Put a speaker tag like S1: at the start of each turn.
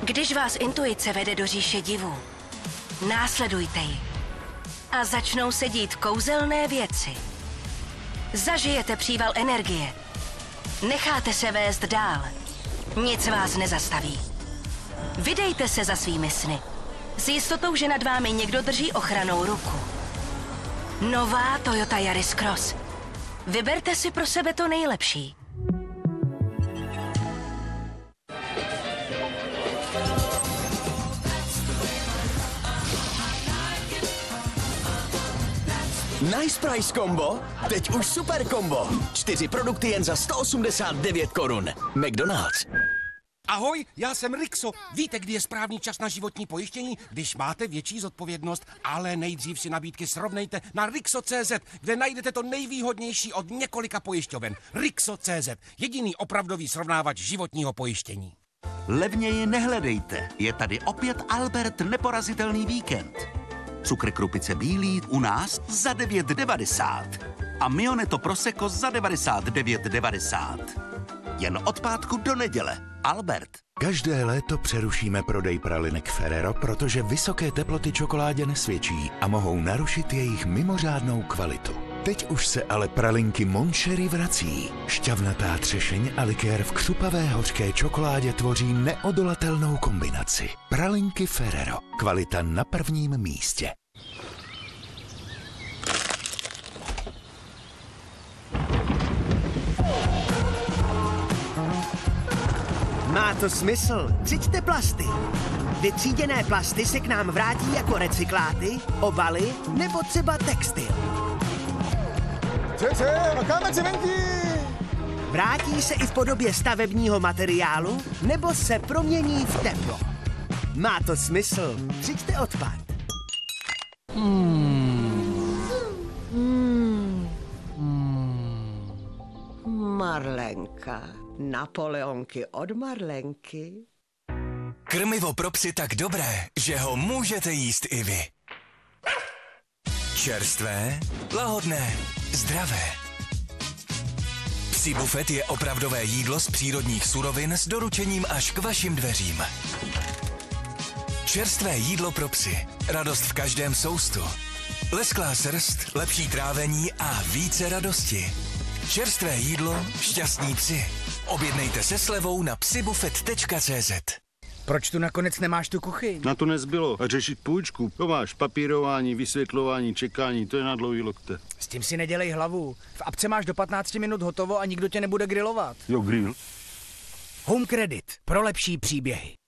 S1: Když vás intuice vede do říše divů, následujte ji a začnou se dít kouzelné věci. Zažijete příval energie. Necháte se vést dál. Nic vás nezastaví. Vydejte se za svými sny. S jistotou, že nad vámi někdo drží ochrannou ruku. Nová Toyota Yaris Cross. Vyberte si pro sebe to nejlepší.
S2: Nice Price Combo? Teď už super kombo. 4 produkty jen za 189 korun. McDonald's.
S3: Ahoj, já jsem Rixo. Víte, kdy je správný čas na životní pojištění? Když máte větší zodpovědnost, ale nejdřív si nabídky srovnejte na Rixo.cz, kde najdete to nejvýhodnější od několika pojišťoven. Rixo.cz, jediný opravdový srovnávač životního pojištění.
S4: Levněji nehledejte, je tady opět Albert neporazitelný víkend. Cukr krupice bílý u nás za 9,90 a Mioneto Prosecco za 99,90. Jen od pátku do neděle. Albert.
S5: Každé léto přerušíme prodej pralinek Ferrero, protože vysoké teploty čokoládě nesvědčí a mohou narušit jejich mimořádnou kvalitu. Teď už se ale pralinky Mon Cherie vrací. Šťavnatá třešeň a likér v křupavé hořké čokoládě tvoří neodolatelnou kombinaci. Pralinky Ferrero. Kvalita na prvním místě.
S6: Má to smysl. Třiďte plasty. Vytříděné plasty se k nám vrátí jako recykláty, obaly nebo třeba textil. Vrátí se i v podobě stavebního materiálu nebo se promění v teplo. Má to smysl. Třiďte odpad.
S7: Marlenka. Napoleonky od Marlenky.
S8: Krmivo pro psy tak dobré, že ho můžete jíst i vy. Čerstvé, lahodné, zdravé. Psí bufet je opravdové jídlo z přírodních surovin s doručením až k vašim dveřím. Čerstvé jídlo pro psy. Radost v každém soustu. Lesklá srst, lepší trávení a více radosti. Čerstvé jídlo, šťastní psi. Objednejte se slevou na psibufet.cz.
S9: Proč tu nakonec nemáš tu kuchyň?
S10: Na to nezbylo. A řešit půjčku. To máš papírování, vysvětlování, čekání, to je na dlouhý lokte.
S9: S tím si nedělej hlavu. V apce máš do 15 minut hotovo a nikdo tě nebude grilovat.
S10: Jo, grill.
S9: Home Credit. Pro lepší příběhy.